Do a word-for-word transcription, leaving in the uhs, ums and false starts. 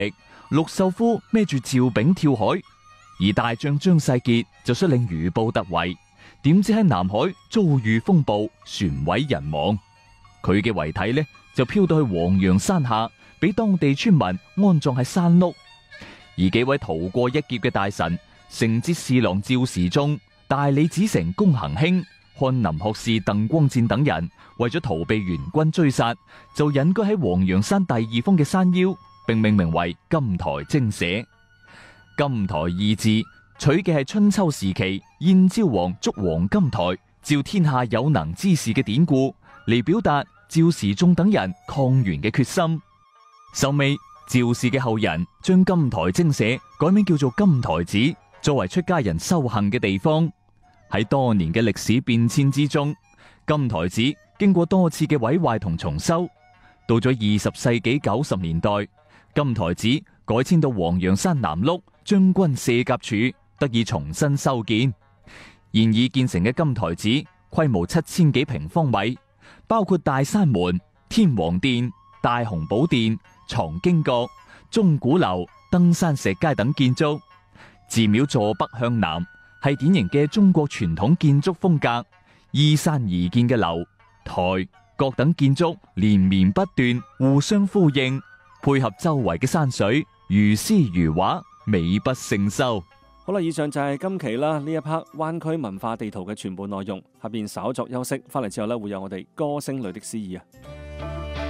陸秀夫孭住趙炳跳海，而大將張世傑就率領餘部突圍，點知喺南海遭遇風暴，船毀人亡。佢嘅遺體呢就飄到去黃楊山下，俾當地村民安葬喺山麓。而幾位逃過一劫嘅大臣，承節侍郎趙時中、大理寺丞龔行興、翰林學士鄧光戰等人，為咗逃避元軍追殺，就隱居喺黃楊山第二峰嘅山腰，並命名為金台精舍。金台二字取嘅係春秋時期燕昭王築黃金台，召天下有能之士嘅典故，嚟表達趙時中等人抗元嘅決心。收尾，趙氏嘅後人將金台精舍改名叫做金台寺，作為出家人修行嘅地方。喺多年嘅歷史變遷之中，金台寺經過多次嘅毀壞同重修，到咗二十世紀九十年代，金台寺改遷到黃楊山南麓將軍卸甲處，得以重新修建。現已建成嘅金台寺規模七千幾平方米，包括大山門、天王殿、大雄寶殿、藏經閣、鐘鼓樓、登山石階等建築。寺廟坐北向南，係典型嘅中國傳統建築風格，依山而建嘅樓、台、閣等建築連綿不斷，互相呼應，配合周圍嘅山水，如詩如畫，美不勝收。 好啦，以上就係今期啦呢一 part 灣區文化地圖嘅全部內容。下邊稍作休息，翻嚟之後咧會有我哋歌聲裏的詩意啊。